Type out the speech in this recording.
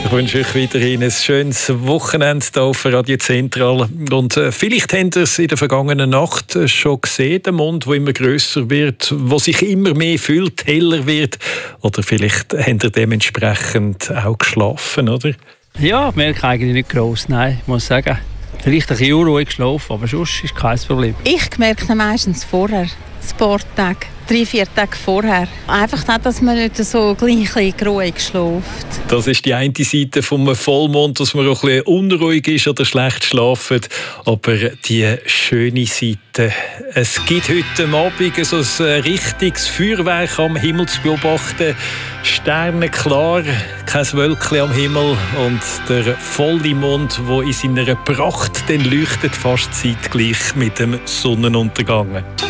Ich wünsche euch weiterhin ein schönes Wochenende hier auf Radio Zentral. Und vielleicht habt ihr es in der vergangenen Nacht schon gesehen, der Mond, der immer grösser wird, der sich immer mehr füllt, heller wird. Oder vielleicht habt ihr dementsprechend auch geschlafen, oder? Ja, merke eigentlich nicht gross, nein, muss sagen. Vielleicht ein bisschen unruhig geschlafen, aber sonst ist kein Problem. Ich merke meistens vorher, ein paar Tage, 3-4 Tage vorher. Einfach nicht, dass man nicht so gleich ruhig schläft. Das ist die eine Seite vom Vollmond, dass man auch ein bisschen unruhig ist oder schlecht schlaft. Aber die schöne Seite, es gibt heute Abend so ein richtiges Feuerwerk am Himmel zu beobachten. Sterne klar, kein Wölkchen am Himmel und der volle Mond, der in seiner Pracht dann leuchtet, fast zeitgleich mit dem Sonnenuntergang.